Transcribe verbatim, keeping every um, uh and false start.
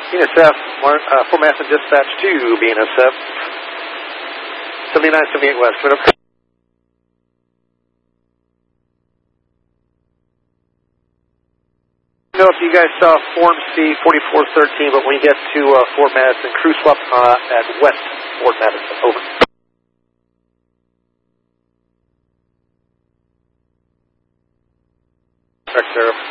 B N S F, Mark, uh, Fort Madison dispatch to B N S F, seventy-nine seventy-eight West. Clear up. I don't know if you guys saw Form C forty-four thirteen, but when you get to uh, Fort Madison, crew swap uh, at West Fort Madison. Over. Correct, sir.